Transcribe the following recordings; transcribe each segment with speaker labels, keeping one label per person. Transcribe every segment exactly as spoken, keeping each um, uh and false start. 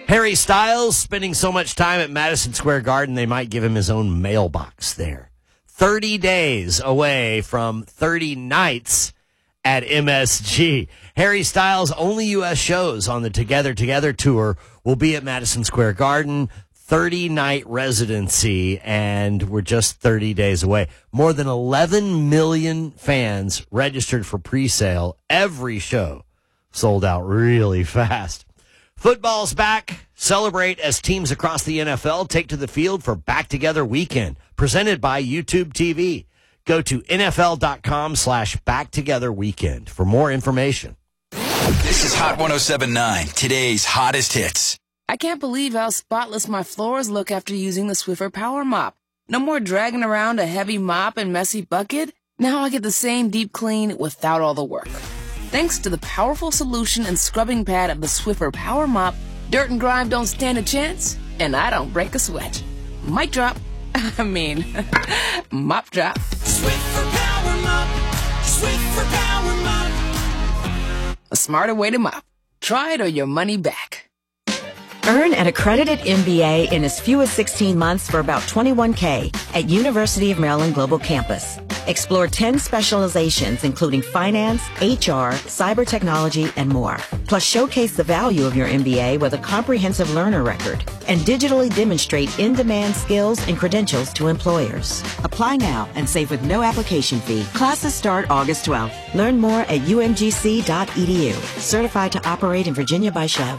Speaker 1: Harry Styles spending so much time at Madison Square Garden, they might give him his own mailbox there. thirty days away from thirty nights at M S G. Harry Styles' only U S shows on the Together Together tour will be at Madison Square Garden, thirty-night residency, and we're just thirty days away. More than eleven million fans registered for pre-sale. Every show sold out really fast. Football's back. Celebrate as teams across the N F L take to the field for Back Together Weekend, presented by YouTube T V. Go to nfl.com slash back together weekend for more information.
Speaker 2: This is Hot one oh seven point nine, today's hottest hits.
Speaker 3: I can't believe how spotless my floors look after using the Swiffer Power Mop. No more dragging around a heavy mop and messy bucket. Now I get the same deep clean without all the work. Thanks to the powerful solution and scrubbing pad of the Swiffer Power Mop, dirt and grime don't stand a chance, and I don't break a sweat. Mic drop. I mean, mop drop.
Speaker 4: Swiffer Power Mop. Swiffer Power Mop.
Speaker 3: A smarter way to mop. Try it or your money back.
Speaker 5: Earn an accredited M B A in as few as sixteen months for about twenty-one K at University of Maryland Global Campus. Explore ten specializations, including finance, H R, cyber technology, and more. Plus, showcase the value of your M B A with a comprehensive learner record and digitally demonstrate in-demand skills and credentials to employers. Apply now and save with no application fee. Classes start August twelfth. Learn more at u m g c dot e d u. Certified to operate in Virginia by Chev.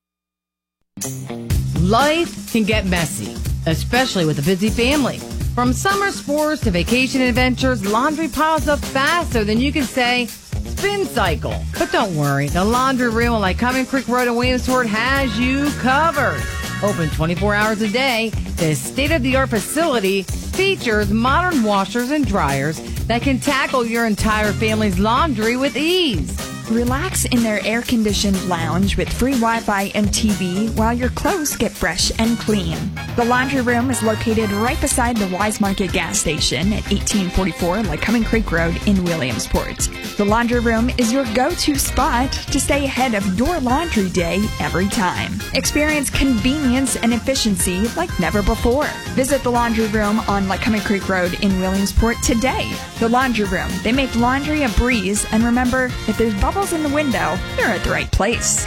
Speaker 6: Life can get messy, especially with a busy family. From summer sports to vacation adventures, laundry piles up faster than you can say, spin cycle. But don't worry, the laundry room on Lycoming Creek Road in Williamsport has you covered. Open twenty-four hours a day, this state-of-the-art facility features modern washers and dryers that can tackle your entire family's laundry with ease.
Speaker 7: Relax in their air-conditioned lounge with free Wi-Fi and T V while your clothes get fresh and clean. The laundry room is located right beside the Wise Market gas station at eighteen forty-four Lycoming Creek Road in Williamsport. The laundry room is your go-to spot to stay ahead of your laundry day every time. Experience convenience and efficiency like never before. Visit the laundry room on Lycoming Creek Road in Williamsport today. The laundry room. They make laundry a breeze, and remember, if there's bubbles in the window, you're at the right place.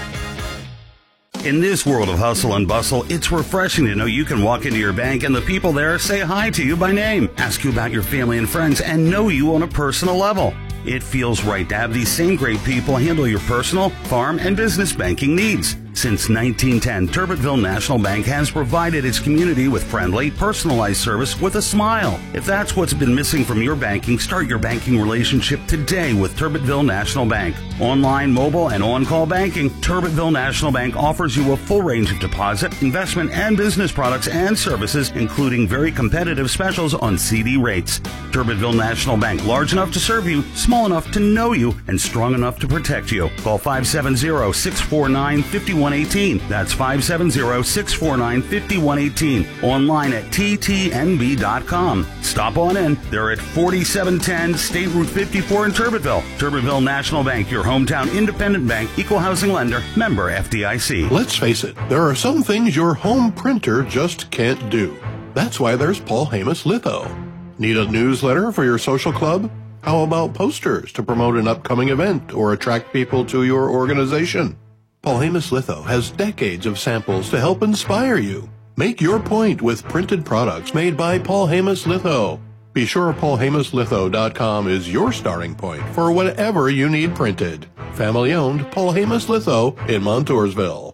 Speaker 8: In this world of hustle and bustle, it's refreshing to know you can walk into your bank and the people there say hi to you by name, ask you about your family and friends, and know you on a personal level. It feels right to have these same great people handle your personal, farm, and business banking needs. Since nineteen ten, Turbitville National Bank has provided its community with friendly, personalized service with a smile. If that's what's been missing from your banking, start your banking relationship today with Turbitville National Bank. Online, mobile, and on-call banking, Turbitville National Bank offers you a full range of deposit, investment, and business products and services, including very competitive specials on C D rates. Turbitville National Bank, large enough to serve you, small enough to know you, and strong enough to protect you. Call five seven zero, six four nine, five one one eight. That's five seven zero, six four nine, five one one eight. Online at t t n b dot com. Stop on in. They're at forty-seven ten State Route fifty-four in Turbitville. Turbitville National Bank, your hometown independent bank, equal housing lender, member F D I C.
Speaker 9: Let's face it, there are some things your home printer just can't do. That's why there's Paul Hamus Litho. Need a newsletter for your social club? How about posters to promote an upcoming event or attract people to your organization? Paul Hamus Litho has decades of samples to help inspire you. Make your point with printed products made by Paul Hamus Litho. Be sure paul hamus litho dot com is your starting point for whatever you need printed. Family owned Paul Hamus Litho in Montoursville.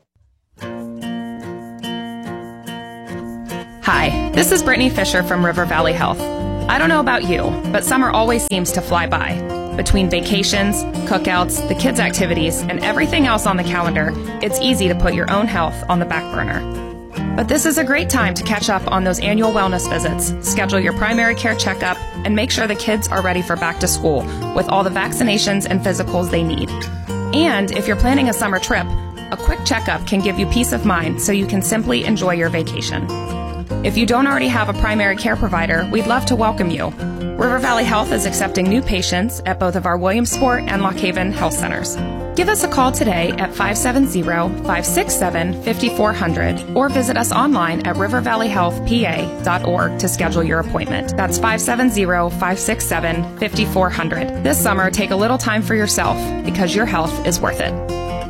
Speaker 10: Hi, this is Brittany Fisher from River Valley Health. I don't know about you, but summer always seems to fly by. Between vacations, cookouts, the kids' activities, and everything else on the calendar, it's easy to put your own health on the back burner. But this is a great time to catch up on those annual wellness visits, schedule your primary care checkup, and make sure the kids are ready for back to school with all the vaccinations and physicals they need. And if you're planning a summer trip, a quick checkup can give you peace of mind so you can simply enjoy your vacation. If you don't already have a primary care provider, we'd love to welcome you. River Valley Health is accepting new patients at both of our Williamsport and Lock Haven health centers. Give us a call today at five seven zero, five six seven, five four zero zero or visit us online at river valley health p a dot org to schedule your appointment. That's five seven zero, five six seven, five four zero zero. This summer, take a little time for yourself because your health is worth it.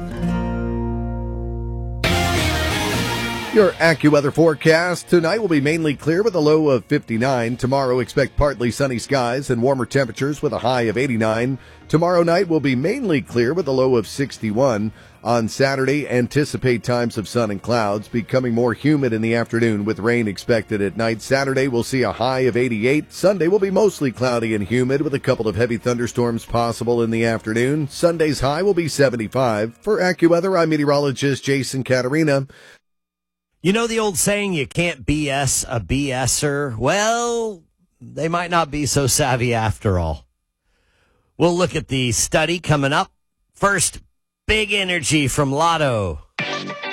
Speaker 11: Your AccuWeather forecast tonight will be mainly clear with a low of fifty-nine. Tomorrow, expect partly sunny skies and warmer temperatures with a high of eighty-nine. Tomorrow night will be mainly clear with a low of sixty-one. On Saturday, anticipate times of sun and clouds, becoming more humid in the afternoon with rain expected at night. Saturday, we'll see a high of eighty-eight. Sunday will be mostly cloudy and humid with a couple of heavy thunderstorms possible in the afternoon. Sunday's high will be seventy-five. For AccuWeather, I'm meteorologist Jason Caterina.
Speaker 1: You know the old saying, you can't B S a BSer? Well, they might not be so savvy after all. We'll look at the study coming up. First, big energy from Lotto.